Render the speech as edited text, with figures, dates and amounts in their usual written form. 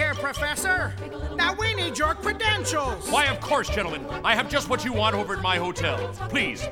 here, Professor. Now we need your credentials. Why, of course, gentlemen. I have just what you want over at my hotel. Please,